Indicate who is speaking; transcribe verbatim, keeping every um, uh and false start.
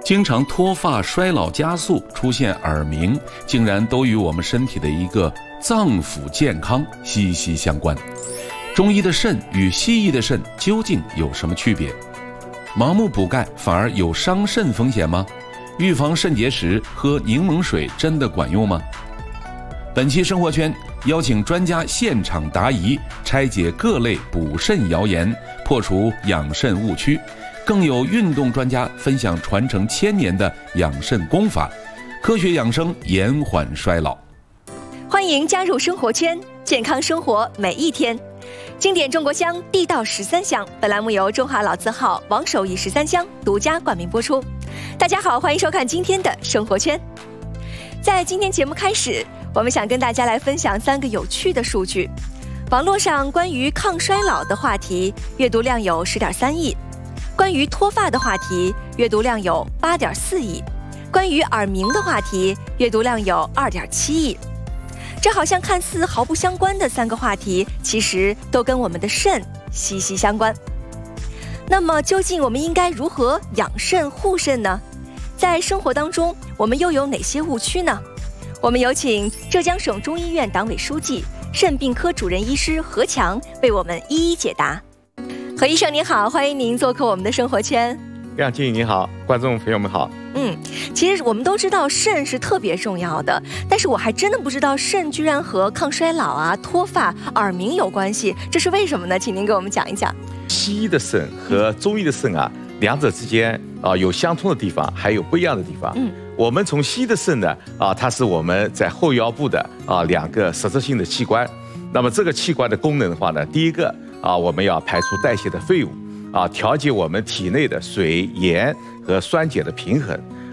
Speaker 1: 经常脱发、衰老加速、出现耳鸣，竟然都与我们身体的一个脏腑健康息息相关。中医的肾与西医的肾究竟有什么区别？盲目补钙反而有伤肾风险吗？预防肾结石喝柠檬水真的管用吗？本期生活圈邀请专家现场答疑，拆解各类补肾谣言，破除养肾误区，更有运动专家分享传承千年的养肾功法，科学养生延缓衰老。
Speaker 2: 欢迎加入生活圈，健康生活每一天。经典中国香，地道十三香。本栏目由中华老字号王守义十三香独家冠名播出。大家好，欢迎收看今天的生活圈。在今天节目开始，我们想跟大家来分享三个有趣的数据。网络上关于抗衰老的话题阅读量有十点三亿，关于脱发的话题阅读量有八点四亿，关于耳鸣的话题阅读量有二点七亿。这好像看似毫不相关的三个话题，其实都跟我们的肾息息相关。那么究竟我们应该如何养肾护肾呢？在生活当中，我们又有哪些误区呢？我们有请浙江省中医院党委书记、肾病科主任医师何强为我们一一解答。何医生您好，欢迎您做客我们的生活圈。
Speaker 3: 亮经理你好，观众朋友们好。
Speaker 2: 嗯，其实我们都知道肾是特别重要的，但是我还真的不知道肾居然和抗衰老啊、脱发、耳鸣有关系，这是为什么呢？请您给我们讲一讲。
Speaker 3: 西医的肾和中医的肾啊，两者之间啊有相通的地方，还有不一样的地方。嗯，我们从西医的肾呢啊，它是我们在后腰部的啊两个实质性的器官。那么这个器官的功能的话呢，第一个啊，我们要排出代谢的废物。啊，调节我们体内的水、盐和酸碱的平衡。